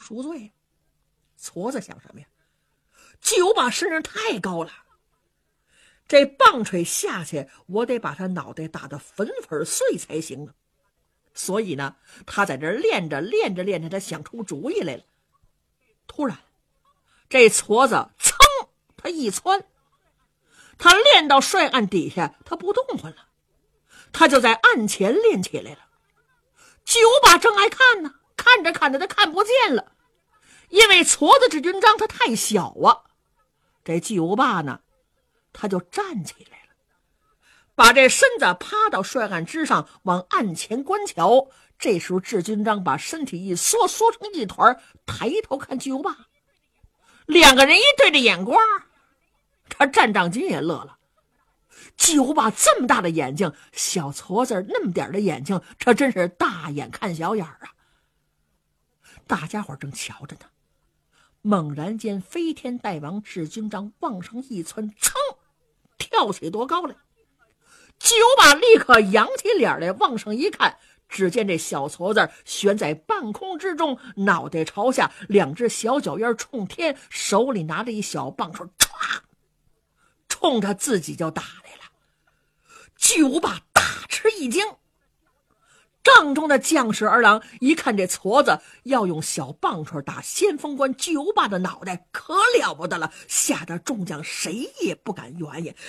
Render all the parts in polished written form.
赎罪。矬子想什么呀？巨无霸身上太高了，这棒槌下去，我得把他脑袋打得粉粉碎才行啊。所以呢，他在这练着，他想出主意来了。突然，这矬子噌，他一窜，他练到帅案底下，他不动弹了，他就在案前练起来了。巨无霸正爱看呢，看着他看不见了，因为矬子志军章他太小啊。这巨无霸呢，他就站起来了，把这身子趴到帅案之上，往案前观瞧。这时候志军章把身体一缩成一团，抬头看巨无霸。两个人一对着眼光，他战仗军也乐了。巨无霸这么大的眼睛，小矬子那么点的眼睛，这真是大眼看小眼啊。大家伙正瞧着呢，猛然间飞天大王志军章往上一窜，噌，跳起多高来。巨无霸立刻扬起脸来，往上一看，只见这小矬子悬在半空之中，脑袋朝下，两只小脚丫冲天，手里拿着一小棒槌，唰，冲他自己就打来了。巨无霸大吃一惊，帐中的将士二郎一看这矬子要用小棒槌打先锋官巨无霸的脑袋，可了不得了，吓得众将谁也不敢援引。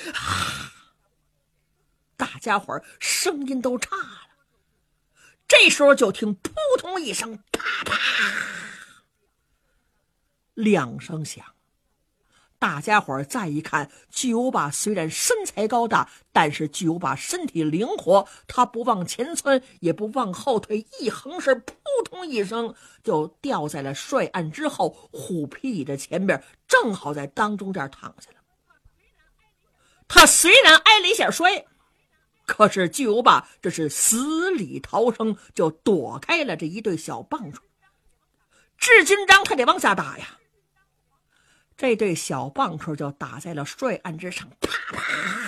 大家伙声音都炸了。这时候就听扑通一声，啪啪两声响。大家伙再一看，巨无霸虽然身材高大，但是巨无霸身体灵活，他不往前窜也不往后退，一横身扑通一声就掉在了帅案之后，虎皮的前边，正好在当中这儿躺下了。他虽然挨了一下摔，可是巨无霸这是死里逃生，就躲开了这一对小棒槌。志军章他得往下打呀，这对小棒槌就打在了帅案之上，啪啪，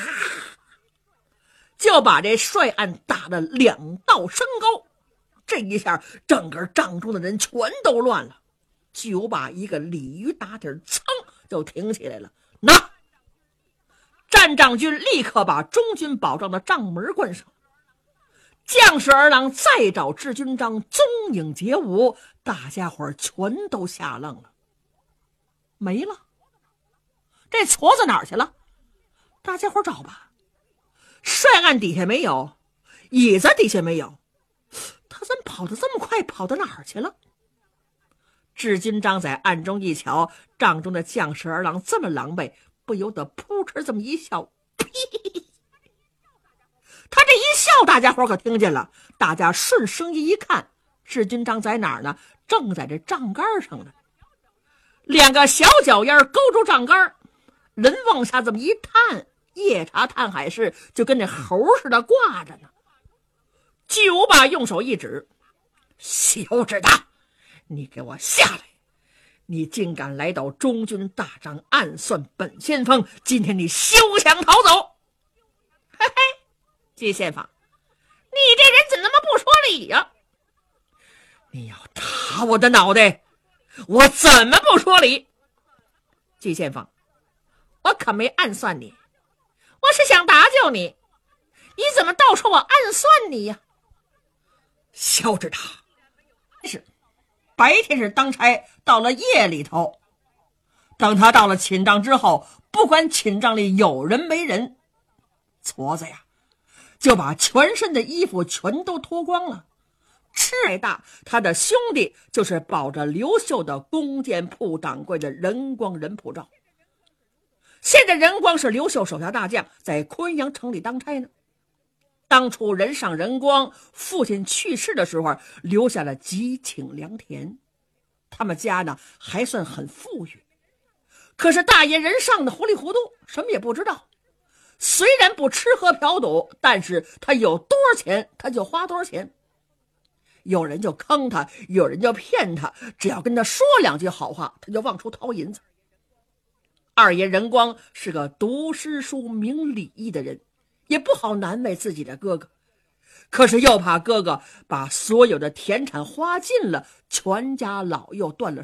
就把这帅案打了2道升高。这一下整个帐中的人全都乱了。巨无霸一个鲤鱼打挺，噌就挺起来了。拿！战仗军立刻把中军保障的帐门关上，将士儿郎再找志军章踪影皆无，大家伙全都吓愣了。没了，这矬子哪儿去了？大家伙找吧，帅案底下没有，椅子底下没有，他怎么跑得这么快，跑到哪儿去了？志军章在暗中一瞧，帐中的将士儿郎这么狼狈，不由得扑哧这么一笑，呸！他这一笑，大家伙可听见了。大家顺声音一看，志军章在哪儿呢？正在这帐杆上呢。2个小脚丫勾住帐杆，人往下这么一探，夜叉探海式，就跟这猴似的挂着呢。巨无霸用手一指：“小智大，你给我下来！你竟敢来到中军大帐暗算本先锋，今天你休想逃走！”嘿嘿，季先锋，你这人怎么那么不说理呀？你要打我的脑袋，我怎么不说理？季先锋，我可没暗算你，我是想打救你，你怎么倒说我暗算你呀？小智大，是白天是当差，到了夜里头，等他到了寝帐之后，不管寝帐里有人没人，矬子呀就把全身的衣服全都脱光了。赤大他的兄弟就是保着刘秀的弓箭铺掌柜的任光任普照。现在任光是刘秀手下大将，在昆阳城里当差呢。当初任上任光父亲去世的时候，留下了几顷良田，他们家呢还算很富裕。可是大爷任上的糊里糊涂，什么也不知道。虽然不吃喝嫖赌，但是他有多少钱他就花多少钱。有人就坑他，有人就骗他，只要跟他说2句好话，他就往出掏银子。二爷任光是个读诗书明礼义的人，也不好难为自己的哥哥，可是又怕哥哥把所有的田产花尽了，全家老幼断了